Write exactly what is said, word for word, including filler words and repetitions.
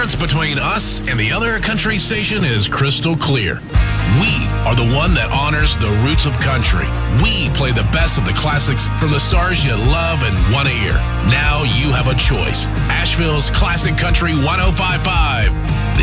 difference between us and the other country station is crystal clear. We are the one that honors the roots of country. We play the best of the classics from the stars you love and want to hear. Now you have a choice. Asheville's Classic Country one oh five point five.